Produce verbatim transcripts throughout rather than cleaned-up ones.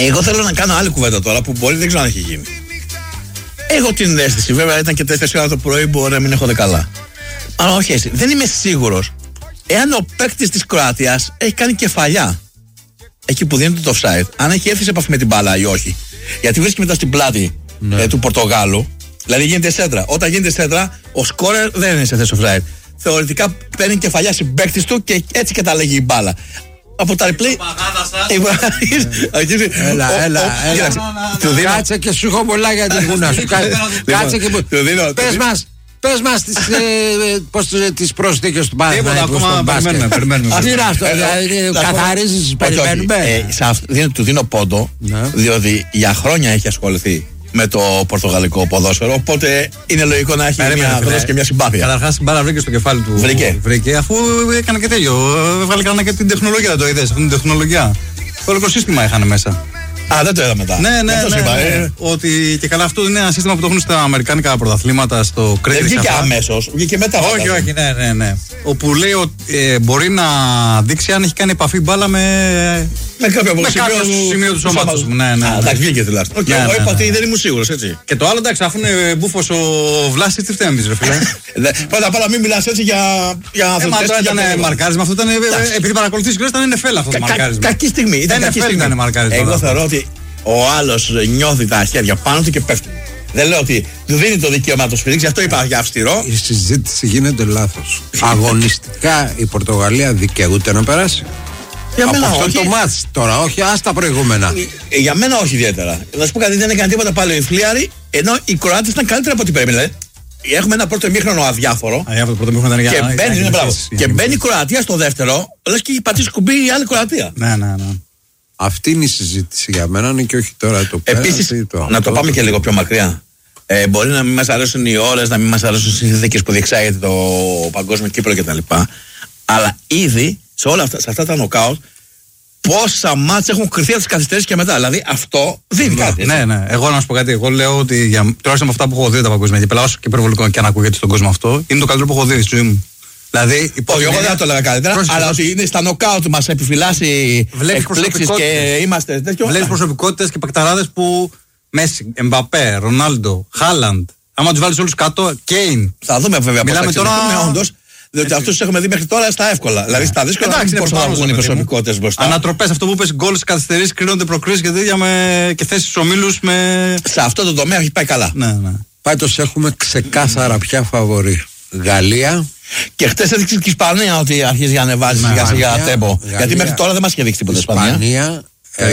Εγώ θέλω να κάνω άλλη κουβέντα τώρα που μπορεί, δεν ξέρω αν έχει γίνει. Έχω την αίσθηση, βέβαια ήταν και τέσσερις ώρα το πρωί, μπορεί να μην έχω δε καλά. Αλλά όχι έτσι, δεν είμαι σίγουρος εάν ο παίκτης της Κροατίας έχει κάνει κεφαλιά εκεί που δίνεται το offside, αν έχει έρθει σε επαφή με την μπάλα ή όχι. Γιατί βρίσκει μετά στην πλάτη ναι. ε, του Πορτογάλου, δηλαδή γίνεται σέντρα. Όταν γίνεται σέντρα, ο σκόρερ δεν είναι σε θέση offside. Θεωρητικά παίρνει κεφαλιά συμπαίκτης του και έτσι καταλήγει η μπάλα. Από τα replay. Έλα, έλα, έλα. Κάτσε και σου έχω πολλά για την γούνα σου. Κάτσε και μου. Πες μας. Πες μας τις, ε, τις προσθήκες του μπάσκετ. Τίποτα ακόμα, περιμένουμε, περιμένουμε. Τι είναι αυτό, καθαρίζεις, περιμένουμε. Του δίνω πόντο, διότι για χρόνια έχει ασχοληθεί με το πορτογαλικό ποδόσφαιρο, οπότε είναι λογικό να έχει μια γνώση και μια συμπάθεια. Καταρχάς την μπάλα βρήκε στο κεφάλι του. Βρήκε. Βρήκε, αφού έκανε και τέλειο. Έβγαλε κανένα και την τεχνολογία, το είδες, αυτή την τεχνολογία. Το όλο σύστημα είχαν μέσα. Α, δεν το είδα μετά. Ναι, ναι, ναι, είπα, ναι. Ε. Ότι και καλά αυτό είναι ένα σύστημα που το έχουν στα αμερικάνικα πρωταθλήματα, στο cricket. Δεν βγήκε αμέσως, βγήκε μετά. Όχι, όχι, ναι, ναι, ναι. Όπου λέει ότι ε, μπορεί να δείξει αν έχει κάνει επαφή μπάλα με, με κάποιο, με κάποιο σημείο του σώματος μου. Ναι, ναι, ναι. Α, εντάξει, βγήκε τουλάχιστον. Okay, ναι, εγώ ναι, είπα ότι ναι. δεν ήμουν σίγουρος, έτσι. Και το άλλο, εντάξει, αφού είναι μπούφος ο Βλάσης, τι φταίμε, ρε φίλε. Πρώτα απ' όλα, μην μιλάς έτσι για αθλητές. Ε, ήταν μαρκάρισμα, αυτό ήταν. Επειδή παρακολουθείς γρήγορα, ήταν νεφέλα αυτό το μαρκάρισμα. Κακή στιγμή. Ήταν μαρκάρισμα. Εγώ θεωρώ ότι ο άλλος νιώθει τα χέρια πάνω του και πέφτει. Δεν λέω ότι του δίνει το δικαίωμα να το σφυρίξει, αυτό είπα για αυστηρό. Η συζήτηση γίνεται λάθος. Αγωνιστικά η Πορτογαλία δικαιούται να περάσει. Για από μένα αυτό όχι. Το μάτς τώρα, όχι, ας τα προηγούμενα. Για μένα όχι ιδιαίτερα. Να σου πω κάτι, δεν έκανε τίποτα πάλι οι Φλίαροι, ενώ οι Κροάτες ήταν καλύτερα από ό,τι πρέπει. Δηλαδή, έχουμε ένα πρώτο ημίχρονο αδιάφορο. Αδιάφορο πρώτο ημίχρονο ήταν και μπαίνει, είναι, μπράβο, και μπαίνει η Κροατία στο δεύτερο, λες και έχει πατήσει κουμπί η άλλη Κροατία. Ναι, ναι, ναι. Αυτή είναι η συζήτηση για μένα, είναι και όχι τώρα το πέρασμα. Επίσης, το να το πάμε και λίγο πιο μακριά. Ε, μπορεί να μην μας αρέσουν οι ώρες, να μην μας αρέσουν οι συνθήκες που διεξάγεται το παγκόσμιο κύπελλο κτλ. Αλλά ήδη σε όλα αυτά, σε αυτά τα νοκάουτ, πόσα μάτς έχουν κρυθεί από τις καθυστερήσεις και μετά. Δηλαδή αυτό δίνει ναι, κάτι. Ναι, ναι. Εγώ να σου πω κάτι. Εγώ λέω ότι για, τουλάχιστον από αυτά που έχω δει τα παγκόσμια κύπελλα, όσο και υπερβολικό και αν ακούγεται στον κόσμο αυτό, είναι το καλύτερο που έχω δει στη ζωή μου. Δηλαδή, όχι, εγώ δεν το έλεγα καλύτερα, πρόσεχε, αλλά πρόσεχε. Ότι είναι στα νοκάουτ μας επιφυλάσσει εκπλήξεις και είμαστε τέτοιο. Βλέπεις προσωπικότητες και πακταράδες που Μέση, Εμπαπέ, Ρονάλντο, Χάλαντ. Άμα τους βάλεις όλους κάτω, Κέιν. Θα δούμε βέβαια πώς θα εξελιχθούμε όντως. Διότι αυτούς τους έχουμε δει μέχρι τώρα στα εύκολα. Δηλαδή στα δύσκολα δεν μπορούν να βγουν οι προσωπικότητες μπροστά. Ανατροπές, αυτό που είπες, γκολ, καθυστερήσεις, κρίνονται προκρίσεις και τέτοια και θέσεις στους ομίλους με. Σε αυτό το τομέα έχει πάει καλά. Ναι, ναι. Πάντως έχουμε ξεκάθαρα πια φαβορί. Γαλλία. Και χτες έδειξε και η Ισπανία ότι αρχίζει να ανεβάζει σιγά σιγά τέμπο. Γιατί μέχρι τώρα δεν μας είχε δείξει τίποτα η Ισπανία. Ισπανία,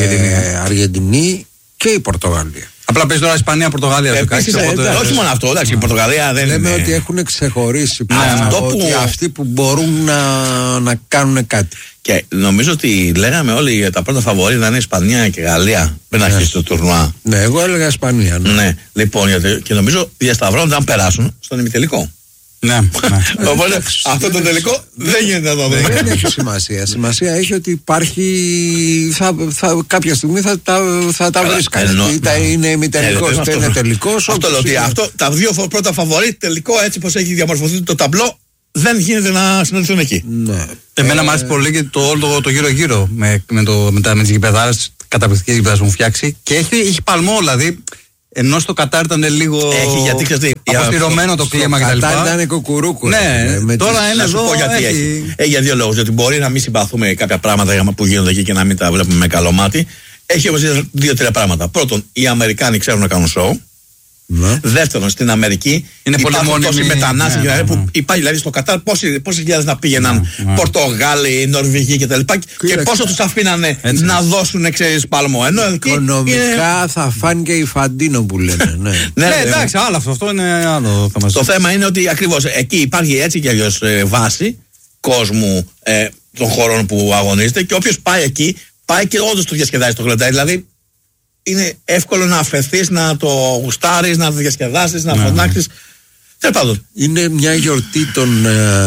ε, Αργεντινή και η Πορτογαλία. Απλά παίζει τώρα Ισπανία-Πορτογαλία. Ε, επίσης, ε, οπότε... Όχι μόνο αυτό, εντάξει, η Πορτογαλία δεν λέμε είναι. Ότι έχουν ξεχωρίσει ναι, αυτό ότι που... αυτοί που μπορούν να, να κάνουν κάτι. Και νομίζω ότι λέγαμε όλοι τα πρώτα φαβορί να είναι Ισπανία και Γαλλία πριν ναι. αρχίσει το τουρνουά. Ναι, εγώ έλεγα Ισπανία. Ναι, ναι λοιπόν, γιατί, και νομίζω διασταυρώνονται αν περάσουν στον ημιτελικό. Ναι, ναι. Οπότε αυτό το τελικό δεν γίνεται να το δούμε. Δεν έχει σημασία. Σημασία έχει ότι υπάρχει. Θα, θα, κάποια στιγμή θα τα, θα τα βρει κανένα. Είτε είναι ημιτελικό είτε είναι τελικό. Αυτό λέω ότι αυτό, τα δύο πρώτα φαβορί τελικό έτσι πως έχει διαμορφωθεί το ταμπλό δεν γίνεται να συναντηθούν εκεί. Ναι. Εμένα μου άρεσε πολύ και το όλο το γύρω-γύρω με, με, το, με, με τις γηπεδάρες, καταπληκτικές γηπεδάρες που έχουν φτιάξει και έχει, έχει παλμό δηλαδή. Ενώ στο Κατάρ ήταν λίγο. Έχει γιατί ξέρετε. Αποστηρωμένο το κλίμα κτλ. Το Κατάρ ήταν κοκουρούκου. Ναι, με τώρα τις... είναι εδώ. Πω γιατί έχει. έχει. έχει για δύο λόγους. Ότι μπορεί να μην συμπαθούμε κάποια πράγματα που γίνονται εκεί και να μην τα βλέπουμε με καλό μάτι. Έχει όμως δύο-τρία πράγματα. Πρώτον, οι Αμερικάνοι ξέρουν να κάνουν σοου. Ναι. Δεύτερον, στην Αμερική είναι υπάρχουν τόσοι μετανάστες ναι, ναι, ναι. που υπάρχει δηλαδή στο Κατάρ πόσες χιλιάδες να πήγαιναν ναι, ναι. Πορτογάλοι, Νορβηγοί κτλ. Και, και πόσο τους αφήνανε έτσι. Να δώσουν ξέρεις παλμό. Ενώ οικονομικά είναι... θα φάνηκε η Φαντίνο που λένε. Ναι, ναι, ναι εντάξει, άλλο αυτό, αυτό είναι άλλο. Το, το θέμα είναι ότι ακριβώς εκεί υπάρχει έτσι κι αλλιώς ε, βάση κόσμου ε, των χωρών που αγωνίζεται και όποιος πάει εκεί πάει και όντως το διασκεδάζει το γλεντάει. Δηλαδή είναι εύκολο να αφαιθείς, να το γουστάρεις, να το διασκεδάσεις, να φωνάξεις. Τέλος πάντων. Είναι μια γιορτή των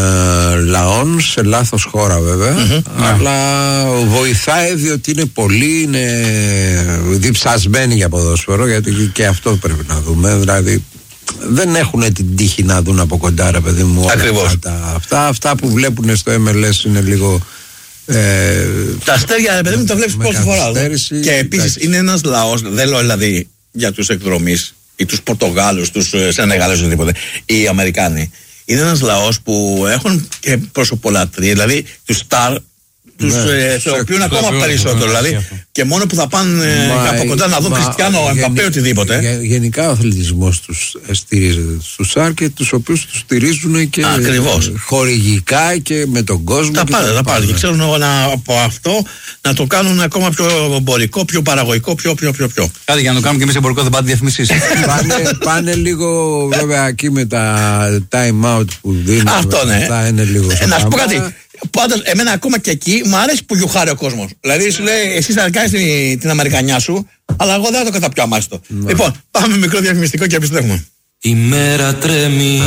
ε, λαών σε λάθος χώρα βέβαια, mm-hmm. αλλά yeah. βοηθάει διότι είναι πολλοί, είναι διψασμένοι για ποδόσφαιρο, γιατί και αυτό πρέπει να δούμε. Δηλαδή δεν έχουν την τύχη να δουν από κοντά, ρε παιδί μου. Ακριβώς. Αυτά, αυτά, αυτά που βλέπουν στο εμ ελ ες είναι λίγο Ε, τα αστέρια, ρε παιδί μου, τα βλέπεις πόση φορά. Και επίσης είναι ένας λαός, δεν λέω δηλαδή για τους εκδρομείς ή τους Πορτογάλους, τους Σενεγάλους, οτιδήποτε, οι Αμερικάνοι. Είναι ένας λαός που έχουν και προσωπολατρία, δηλαδή τους στάρ, τους ναι, θεοποιούν ακόμα περισσότερο. Δηλαδή, και μόνο που θα πάνε μα, από κοντά να δουν Κριστιάνο, Εμπαπέ, οτιδήποτε. Γε, γενικά ο αθλητισμός τους στηρίζεται στους στάρ και τους οποίους τους στηρίζουν και ακριβώς. Χορηγικά και με τον κόσμο. Τα πάντα, τα πάντα. Και ξέρουν να, από αυτό να το κάνουν ακόμα πιο εμπορικό, πιο παραγωγικό, πιο πιο πιο. πιο. Κάτι για να το κάνουμε και εμείς εμπορικό, δεν πάτε διαφημίσεις. πάνε, πάνε λίγο βέβαια εκεί με τα time out που δίνουν. Αυτό ναι. Είναι λίγο ε, να σου πω κάτι. Πάντως, εμένα ακόμα και εκεί μου αρέσει που γιουχάρει ο κόσμος. Δηλαδή, σου λέει, εσύ θα κάνεις την, την Αμερικανιά σου, αλλά εγώ δεν θα το καταπιώ αμάστο. Ναι. Λοιπόν, πάμε μικρό διαφημιστικό και επιστρέφουμε. Η μέρα τρέμει.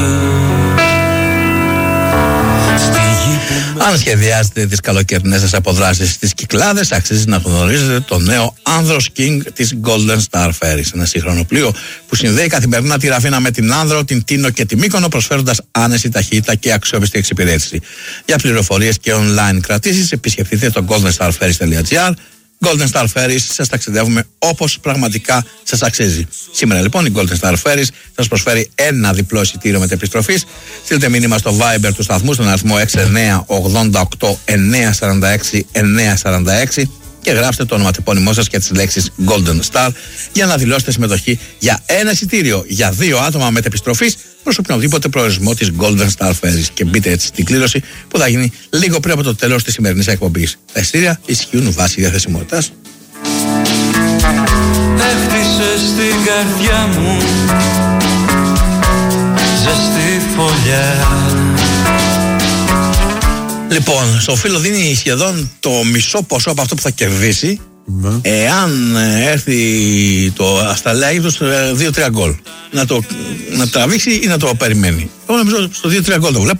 Αν σχεδιάζετε τις καλοκαιρινές σας αποδράσεις στις Κυκλάδες, αξίζει να γνωρίζετε το νέο Άνδρος King της Golden Star Ferries. Ένα σύγχρονο πλοίο που συνδέει καθημερινά τη Ραφίνα με την Άνδρο, την Τίνο και τη Μύκονο, προσφέροντας άνεση, ταχύτητα και αξιόπιστη εξυπηρέτηση. Για πληροφορίες και online κρατήσεις, επισκεφτείτε το golden star ferries dot gr. Golden Star Ferries, σας ταξιδεύουμε όπως πραγματικά σας αξίζει. Σήμερα λοιπόν η Golden Star Ferries σας προσφέρει ένα διπλό εισιτήριο μετεπιστροφής. Στείλτε μήνυμα στο Viber του σταθμού στον αριθμό έξι εννιά ογδόντα οκτώ εννιά σαράντα έξι εννιά σαράντα έξι και γράψτε το ονοματεπώνυμό σας και τις λέξεις Golden Star για να δηλώσετε συμμετοχή για ένα εισιτήριο για δύο άτομα μετεπιστροφής προς οποιονδήποτε προορισμό της Golden Star Ferries. Και μπείτε έτσι στην κλήρωση που θα γίνει λίγο πριν από το τέλος της σημερινής εκπομπής. Τα εισιτήρια ισχύουν βάσει διαθεσιμότητας. Έφτισε στην καρδιά μου ζεστή φωλιά. Λοιπόν, στο φίλο δίνει σχεδόν το μισό ποσό από αυτό που θα κερδίσει mm. εάν έρθει το ασταλάκι του στο δύο τρία γκολ. Να το να τραβήξει ή να το περιμένει. Εγώ νομίζω στο δύο τρία γκολ το βλέπω.